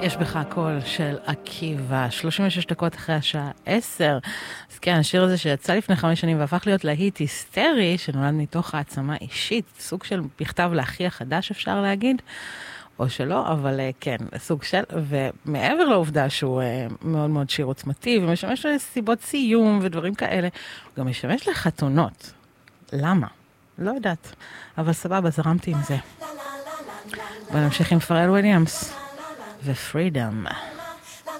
יש בך הקול של עקיבא, 36 דקות אחרי השעה 10. אז כן, השיר הזה שיצא לפני 5 שנים והפך להיות להיט היסטרי, שנולד מתוך העצמה אישית, סוג של מכתב לאחי החדש אפשר להגיד, או שלא, אבל כן, סוג של, ומעבר לעובדה שהוא מאוד מאוד שיר עוצמתי, ומשמש לסיבות סיום ודברים כאלה, הוא גם משמש לחתונות. למה? לא יודעת, אבל סבבה, זרמתי עם זה. בוא נמשיך עם פרל וויליאמס ופרידום.